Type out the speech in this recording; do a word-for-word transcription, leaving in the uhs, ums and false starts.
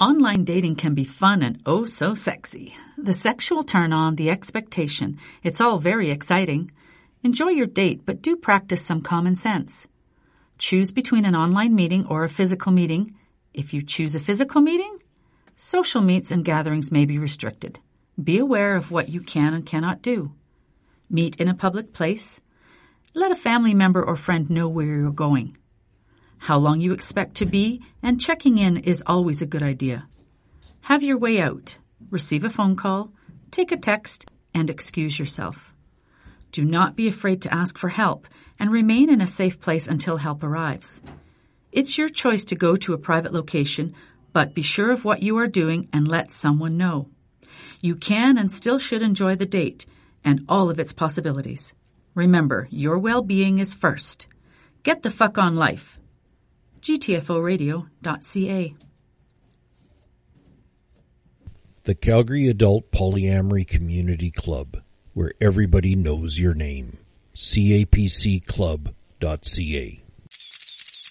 Online dating can be fun and oh so sexy. The sexual turn-on, the expectation, it's all very exciting. Enjoy your date, but do practice some common sense. Choose between an online meeting or a physical meeting. If you choose a physical meeting, social meets and gatherings may be restricted. Be aware of what you can and cannot do. Meet in a public place. Let a family member or friend know where you're going. How long you expect to be, and checking in is always a good idea. Have your way out. Receive a phone call, take a text, and excuse yourself. Do not be afraid to ask for help, and remain in a safe place until help arrives. It's your choice to go to a private location, but be sure of what you are doing and let someone know. You can and still should enjoy the date and all of its possibilities. Remember, your well-being is first. Get the fuck on life. G T F O radio dot C A. The Calgary Adult Polyamory Community Club, where everybody knows your name. C A P C club dot C A.